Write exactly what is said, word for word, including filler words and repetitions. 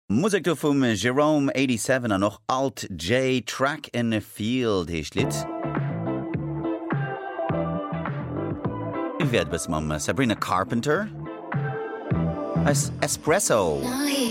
Musik do vum Jerome siebenundachtzig an noch Alt J Track in the Field hecht Lit. Wie werd bis mam Sabrina Carpenter? Als Espresso.